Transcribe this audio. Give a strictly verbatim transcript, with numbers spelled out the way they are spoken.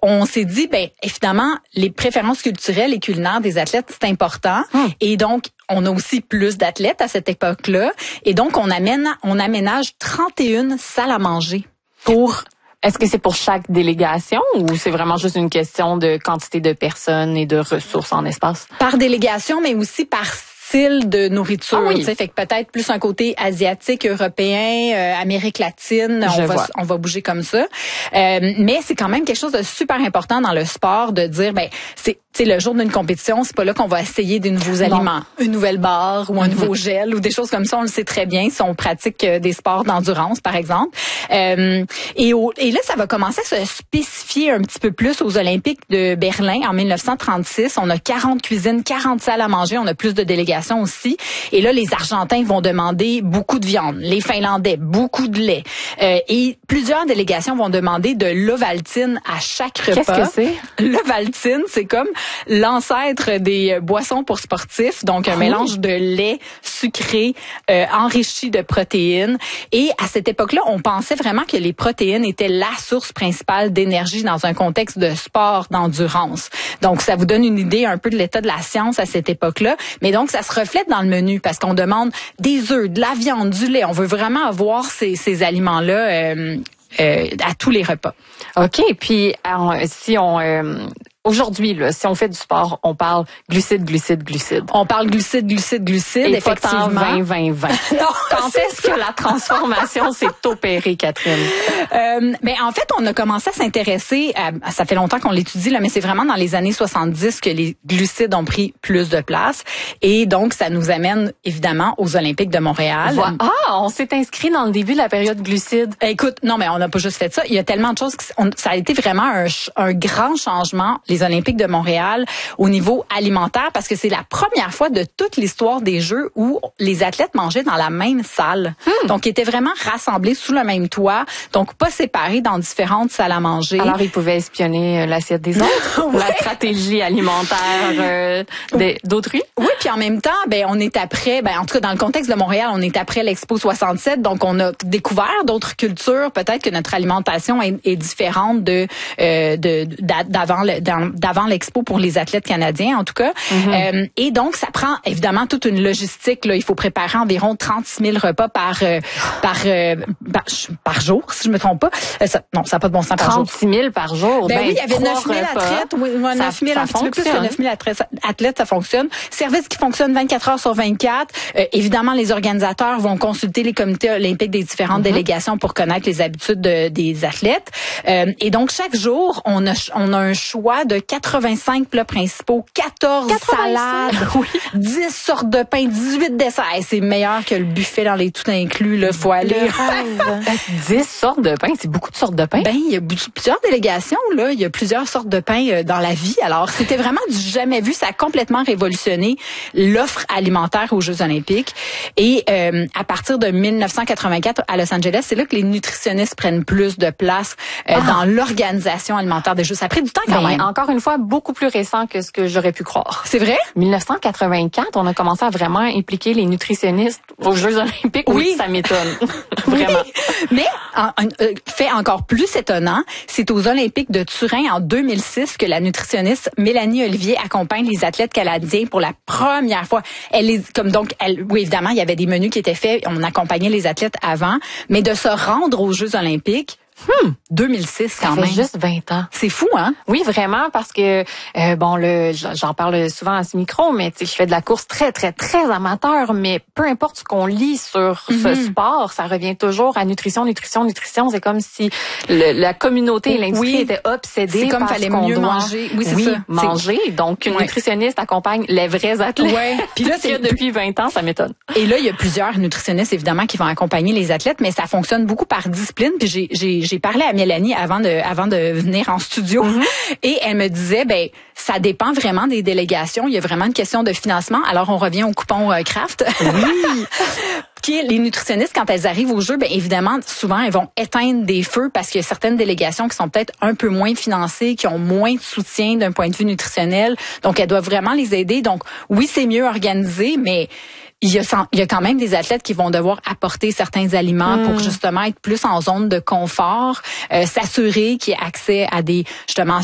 on s'est dit, ben évidemment, les préférences culturelles et culinaires des athlètes, c'est important. Hum. Et donc, on a aussi plus d'athlètes à cette époque-là. Et donc, on amène, on aménage trente et une salles à manger. Pour... Est-ce que c'est pour chaque délégation ou c'est vraiment juste une question de quantité de personnes et de ressources en espace? Par délégation, mais aussi par style de nourriture. Ah oui. Fait que peut-être plus un côté asiatique, européen, euh, Amérique latine. Je on va, vois. on va bouger comme ça. Euh, mais c'est quand même quelque chose de super important dans le sport de dire, ben, c'est, tu sais, le jour d'une compétition, c'est pas là qu'on va essayer des nouveaux non. aliments, une nouvelle barre ou un mm-hmm. nouveau gel ou des choses comme ça. On le sait très bien si on pratique des sports d'endurance, par exemple. Euh, et, au, et là, ça va commencer à se spécifier un petit peu plus aux Olympiques de Berlin en dix-neuf cent trente-six. On a quarante cuisines, quarante salles à manger. On a plus de délégations aussi. Et là, les Argentins vont demander beaucoup de viande. Les Finlandais, beaucoup de lait. Euh, et plusieurs délégations vont demander de l'Ovaltine à chaque repas. Qu'est-ce que c'est? L'Ovaltine, c'est comme l'ancêtre des boissons pour sportifs. Donc, un oh. mélange de lait sucré, euh, enrichi de protéines. Et à cette époque-là, on pensait vraiment que les protéines étaient la source principale d'énergie dans un contexte de sport, d'endurance. Donc, ça vous donne une idée un peu de l'état de la science à cette époque-là. Mais donc, ça se reflète dans le menu parce qu'on demande des œufs, de la viande, du lait. On veut vraiment avoir ces, ces aliments-là euh, euh, à tous les repas. OK. Puis, alors, si on... Euh Aujourd'hui, là, si on fait du sport, on parle glucides, glucides, glucides. On parle glucides, glucides, glucides, et effectivement. vingt, vingt, vingt. Non, quand est-ce que la transformation s'est opérée, Catherine? Euh, ben, en fait, on a commencé à s'intéresser, à, ça fait longtemps qu'on l'étudie, là, mais c'est vraiment dans les années soixante-dix que les glucides ont pris plus de place. Et donc, ça nous amène, évidemment, aux Olympiques de Montréal. Ah, on s'est inscrit dans le début de la période glucides. Écoute, non, mais on n'a pas juste fait ça. Il y a tellement de choses, que on, ça a été vraiment un, un grand changement, les Olympiques de Montréal au niveau alimentaire parce que c'est la première fois de toute l'histoire des Jeux où les athlètes mangeaient dans la même salle. Hmm. Donc, ils étaient vraiment rassemblés sous le même toit, donc pas séparés dans différentes salles à manger. Alors, ils pouvaient espionner l'assiette des autres, ouais. La stratégie alimentaire euh, des, d'autrui. Oui, puis en même temps, ben on est après, ben en tout cas dans le contexte de Montréal, on est après l'Expo soixante-sept, donc on a découvert d'autres cultures. Peut-être que notre alimentation est, est différente de, euh, de d'avant le, d'avant l'Expo pour les athlètes canadiens, en tout cas. Mm-hmm. Euh, et donc, ça prend évidemment toute une logistique. Là. Il faut préparer environ trente-six mille repas par euh, par, euh, par par jour, si je me trompe pas. Euh, ça, non, ça n'a pas de bon sens par jour. trente-six mille par jour. Ben, ben oui, il y avait neuf mille repas. athlètes. Oui, neuf mille, ça, un ça petit peu plus que neuf mille athlètes, ça fonctionne. Service qui fonctionne vingt-quatre heures sur vingt-quatre. Euh, évidemment, les organisateurs vont consulter les comités olympiques des différentes mm-hmm. délégations pour connaître les habitudes de, des athlètes. Euh, et donc, chaque jour, on a, on a un choix de quatre-vingt-cinq plats principaux, quatorze salades, oui. dix sortes de pain, dix-huit desserts. Hey, c'est meilleur que le buffet dans les tout inclus, là, faut aller. dix sortes de pain, c'est beaucoup de sortes de pain. Ben, il y a plusieurs délégations, là, il y a plusieurs sortes de pain euh, dans la vie. Alors, c'était vraiment du jamais vu, ça a complètement révolutionné l'offre alimentaire aux Jeux olympiques. Et euh, à partir de dix-neuf cent quatre-vingt-quatre à Los Angeles, c'est là que les nutritionnistes prennent plus de place euh, ah. dans l'organisation alimentaire des Jeux. Ça a pris du temps quand ben, même. Encore une fois, beaucoup plus récent que ce que j'aurais pu croire. C'est vrai? dix-neuf cent quatre-vingt-quatre, on a commencé à vraiment impliquer les nutritionnistes aux Jeux olympiques. Oui, oui ça m'étonne. Vraiment. Oui. Mais, en, en, euh, fait encore plus étonnant, c'est aux Olympiques de Turin en deux mille six que la nutritionniste Mélanie Olivier accompagne les athlètes canadiens pour la première fois. Elle est comme donc, elle, oui évidemment, il y avait des menus qui étaient faits, on accompagnait les athlètes avant, mais de se rendre aux Jeux olympiques. Hmm. deux mille six quand ça même. fait juste vingt ans. C'est fou, hein? Oui, vraiment, parce que, euh, bon, le, j'en parle souvent à ce micro, mais tu sais, je fais de la course très, très, très amateur, mais peu importe ce qu'on lit sur mm-hmm. ce sport, ça revient toujours à nutrition, nutrition, nutrition. C'est comme si le, la communauté et l'industrie oui. étaient obsédés c'est comme par fallait ce qu'on mieux doit, manger. Oui, c'est oui, ça. manger. C'est... Donc, une ouais. nutritionniste accompagne les vrais athlètes. Ouais. Puis là, c'est depuis vingt ans, ça m'étonne. Et là, il y a plusieurs nutritionnistes, évidemment, qui vont accompagner les athlètes, mais ça fonctionne beaucoup par discipline. Puis j'ai, j'ai, j'ai parlé à Mélanie avant de avant de venir en studio mm-hmm. et elle me disait ben ça dépend vraiment des délégations, il y a vraiment une question de financement. Alors on revient au coupon euh, Kraft. Oui. Qui les nutritionnistes quand elles arrivent au jeu, ben évidemment souvent elles vont éteindre des feux parce qu'il y a certaines délégations qui sont peut-être un peu moins financées, qui ont moins de soutien d'un point de vue nutritionnel. Donc elles doivent vraiment les aider. Donc oui, c'est mieux organisé, mais il y a, il y a quand même des athlètes qui vont devoir apporter certains aliments mmh. pour justement être plus en zone de confort, euh, s'assurer qu'il y ait accès à des justement